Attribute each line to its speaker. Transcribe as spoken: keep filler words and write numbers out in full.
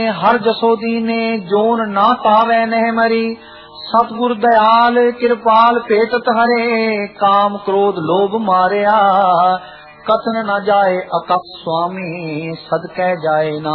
Speaker 1: हर जसोदी ने जोन ना पावे नह मरी, सतगुर दयाल कृपाल पेटत हरे, काम क्रोध लोभ मारिया, कथन न जाए अकस स्वामी, सदकै जाए ना